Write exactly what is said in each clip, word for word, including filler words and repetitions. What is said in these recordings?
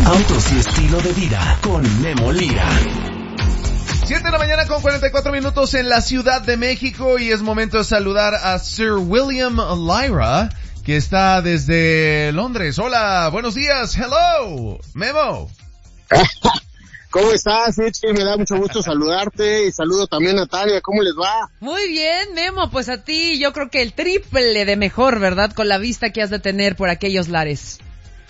Autos y estilo de vida con Memo Lira. siete de la mañana con cuarenta y cuatro minutos en la Ciudad de México y es momento de saludar a Sir William Lyra, que está desde Londres. Hola, buenos días. Hello, Memo. ¿Cómo estás, Richie? Me da mucho gusto saludarte y saludo también a Tania. ¿Cómo les va? Muy bien, Memo, pues a ti yo creo que el triple de mejor, ¿verdad? Con la vista que has de tener por aquellos lares.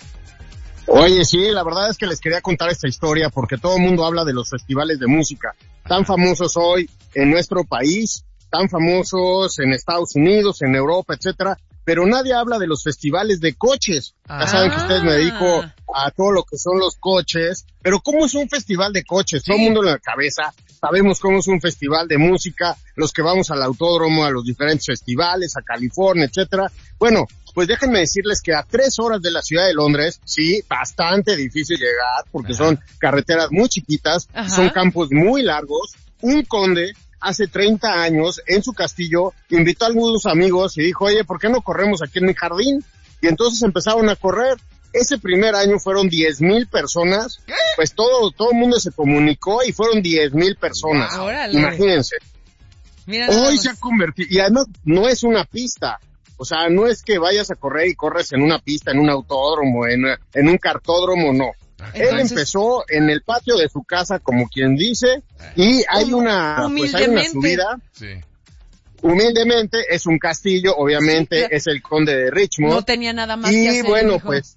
Oye, sí, la verdad es que les quería contar esta historia porque todo el mundo habla de los festivales de música, tan famosos hoy en nuestro país, tan famosos en Estados Unidos, en Europa, etcétera, pero nadie habla de los festivales de coches. Ya saben que ustedes me dedico a todo lo que son los coches, pero ¿cómo es un festival de coches? Todo el mundo en la cabeza sabemos cómo es un festival de música, los que vamos al autódromo, a los diferentes festivales, a California, etcétera. Bueno, pues déjenme decirles que a tres horas de la ciudad de Londres, sí, bastante difícil llegar, porque Ajá. son carreteras muy chiquitas, Ajá. son campos muy largos, un conde hace treinta años, en su castillo, invitó a algunos amigos y dijo, oye, ¿por qué no corremos aquí en mi jardín? Y entonces empezaron a correr. Ese primer año fueron diez mil personas, ¿Qué? pues todo todo el mundo se comunicó y fueron diez mil personas. Wow, imagínense. Mira, Hoy se ha convertido, y además no es una pista, o sea, no es que vayas a correr y corres en una pista, en un autódromo, en, en un cartódromo, no. Entonces, él empezó en el patio de su casa, como quien dice, y hay una, pues hay una subida. Sí. Humildemente, es un castillo, obviamente, sí, claro. es el conde de Richmond. No tenía nada más y, que hacer. Y bueno, dijo. pues,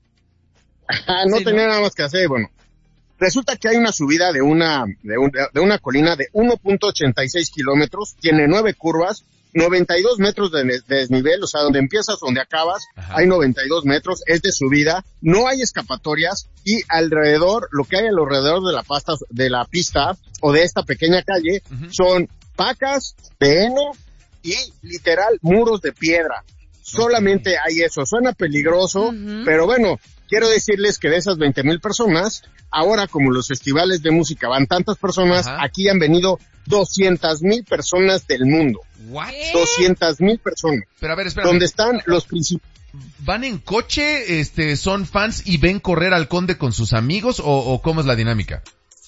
no sí, tenía ¿no? nada más que hacer, bueno. Resulta que hay una subida de una, de, un, de una colina de uno punto ochenta y seis kilómetros, tiene nueve curvas, noventa y dos metros de, de desnivel, o sea, donde empiezas, donde acabas, Ajá. hay noventa y dos metros, es de subida, no hay escapatorias, y alrededor, lo que hay alrededor de la pasta, de la pista, o de esta pequeña calle, uh-huh. son pacas de heno y literal muros de piedra. Okay. Solamente hay eso. Suena peligroso, uh-huh. pero bueno, quiero decirles que de esas veinte mil personas, ahora como los festivales de música van tantas personas, Ajá. aquí han venido doscientas mil personas del mundo. ¿What? doscientas mil personas. Pero a ver, espera. Donde están los principales. ¿Van en coche, este, son fans y ven correr al conde con sus amigos o, o cómo es la dinámica?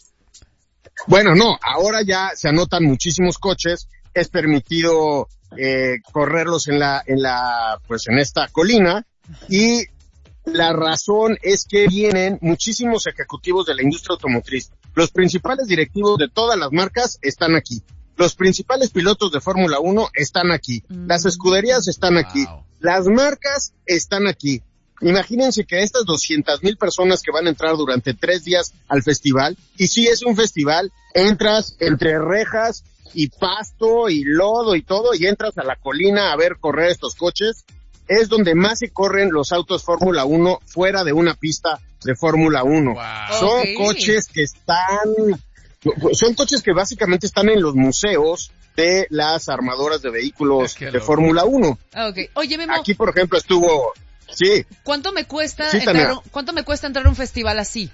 Bueno, no, ahora ya se anotan muchísimos coches, es permitido eh, correrlos en la, en la, pues en esta colina, y la razón es que vienen muchísimos ejecutivos de la industria automotriz. Los principales directivos de todas las marcas están aquí. Los principales pilotos de Fórmula uno están aquí. Las escuderías están aquí. Wow. Las marcas están aquí. Imagínense que estas doscientas mil personas que van a entrar durante tres días al festival, y si es un festival, entras entre rejas y pasto y lodo y todo, y entras a la colina a ver correr estos coches. Es donde más se corren los autos Fórmula uno fuera de una pista de Fórmula uno. Wow. Son okay. coches que están, son coches que básicamente están en los museos de las armadoras de vehículos de Fórmula uno. Okay. Oye, Memo. Aquí, por ejemplo, estuvo, sí. ¿Cuánto me cuesta sí, entrar, cuánto me cuesta entrar a un festival así?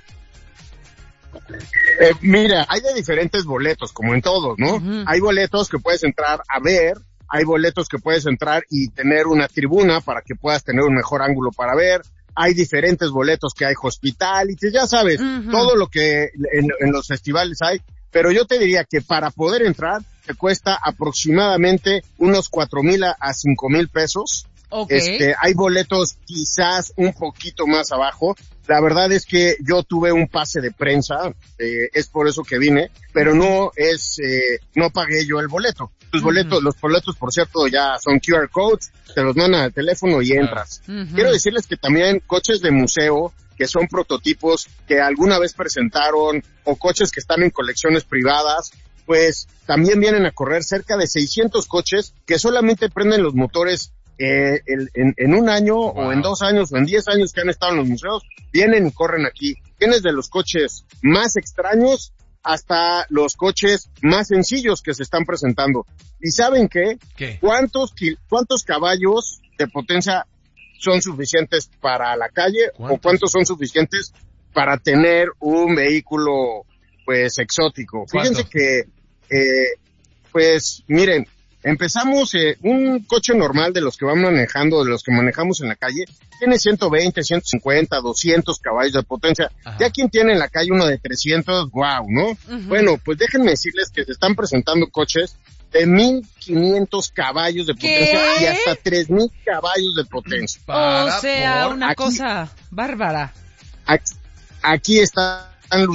Eh, mira, hay de diferentes boletos, como en todos, ¿no? Uh-huh. Hay boletos que puedes entrar a ver, hay boletos que puedes entrar y tener una tribuna para que puedas tener un mejor ángulo para ver, hay diferentes boletos que hay hospitality, ya sabes, uh-huh. todo lo que en, en los festivales hay, pero yo te diría que para poder entrar te cuesta aproximadamente unos cuatro mil a cinco mil pesos. Okay. Este, hay boletos quizás un poquito más abajo. La verdad es que yo tuve un pase de prensa, eh, es por eso que vine, pero no es, eh, no pagué yo el boleto. Los uh-huh. boletos, los boletos, por cierto, ya son Q R codes, te los mandan al teléfono y entras. Uh-huh. Quiero decirles que también coches de museo, que son prototipos que alguna vez presentaron, o coches que están en colecciones privadas, pues también vienen a correr cerca de seiscientos coches que solamente prenden los motores Eh, el, en, en un año wow. o en dos años o en diez años que han estado en los museos, vienen y corren aquí. Tienes de los coches más extraños hasta los coches más sencillos que se están presentando. ¿Y saben qué? ¿Qué? ¿Cuántos, cuántos caballos de potencia son suficientes para la calle? ¿Cuántos? ¿O cuántos son suficientes para tener un vehículo, pues, exótico? ¿Cuánto? Fíjense que, eh, pues, miren, Empezamos, eh, un coche normal de los que van manejando, de los que manejamos en la calle, tiene ciento veinte, ciento cincuenta, doscientos caballos de potencia. Ajá. Ya quien tiene en la calle uno de trescientos, wow, ¿no? Uh-huh. Bueno, pues déjenme decirles que se están presentando coches de mil quinientos caballos de potencia ¿Qué? y hasta tres mil caballos de potencia. O sea, por... una aquí, cosa bárbara. Aquí, aquí está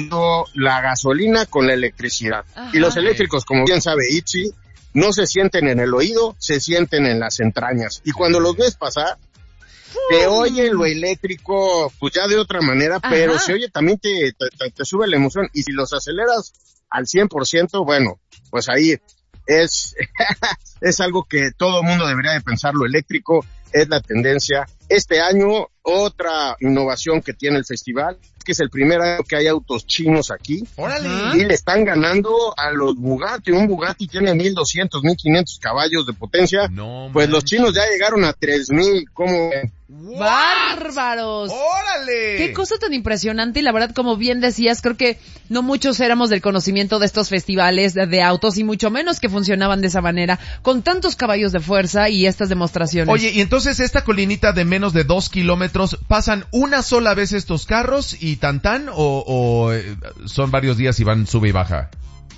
la gasolina con la electricidad. Ajá. Y los eléctricos, como bien sabe Itchy, no se sienten en el oído, se sienten en las entrañas. Y cuando los ves pasar, te oye lo eléctrico, pues ya de otra manera, ajá, pero se oye también te, te, te sube la emoción. Y si los aceleras al cien por ciento, bueno, pues ahí es, es algo que todo mundo debería de pensar. Lo eléctrico es la tendencia. Este año, otra innovación que tiene el festival, que es el primer año que hay autos chinos aquí. ¡Órale! Y le están ganando a los Bugatti. Un Bugatti tiene mil doscientos, mil quinientos caballos de potencia. No, pues man. Los chinos ya llegaron a tres mil. ¿Cómo? ¡Bárbaros! ¡Órale! Qué cosa tan impresionante, y la verdad, como bien decías, creo que no muchos éramos del conocimiento de estos festivales de, de autos, y mucho menos que funcionaban de esa manera, con tantos caballos de fuerza y estas demostraciones. Oye, y entonces esta colinita de menos de dos kilómetros, ¿pasan una sola vez estos carros y tan tan, o, o eh, son varios días y van sube y baja?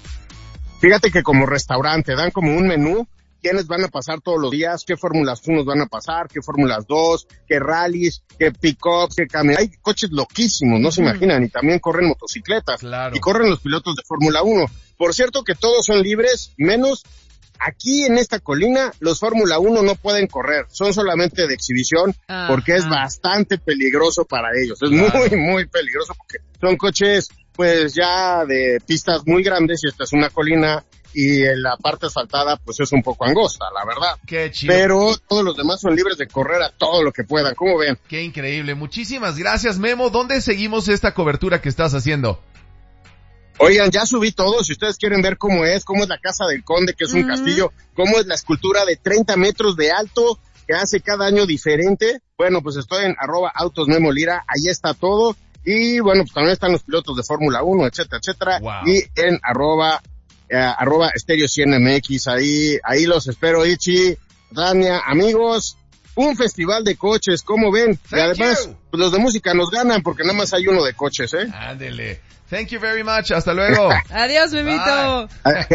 Fíjate que como restaurante dan como un menú, quiénes van a pasar todos los días, qué Fórmulas uno van a pasar, qué Fórmulas dos, qué rallies, qué pick-ups, qué camiones. Hay coches loquísimos, no mm. se imaginan, y también corren motocicletas, claro, y corren los pilotos de Fórmula uno. Por cierto que todos son libres, menos aquí en esta colina, los Fórmula uno no pueden correr, son solamente de exhibición, ah, porque es ah. bastante peligroso para ellos, es claro. muy, muy peligroso, porque son coches, pues ya de pistas muy grandes, y esta es una colina, y en la parte asfaltada pues es un poco angosta, la verdad. Qué chido. Pero todos los demás son libres de correr a todo lo que puedan, ¿cómo ven? Qué increíble, muchísimas gracias, Memo. ¿Dónde seguimos esta cobertura que estás haciendo? Oigan, ya subí todo, si ustedes quieren ver cómo es, cómo es la Casa del Conde, que es un mm. castillo, cómo es la escultura de treinta metros de alto, que hace cada año diferente, bueno, pues estoy en arroba autos Memo Lira, ahí está todo, y bueno, pues también están los pilotos de Fórmula uno, etcétera, etcétera, wow. Y en arroba Uh, arroba Estéreo cien M X, ahí, ahí los espero, Ichi, Dania, amigos, un festival de coches, ¿cómo ven? Thank y además, pues, los de música nos ganan porque nada más hay uno de coches, ¿eh? Ándele. Thank you very much, hasta luego. Adiós, Memito.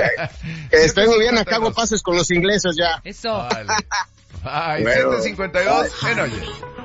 Estoy muy bien, acabo pases con los ingleses ya. Eso. Vale. Bye, bueno, siete cincuenta y dos, en Oye.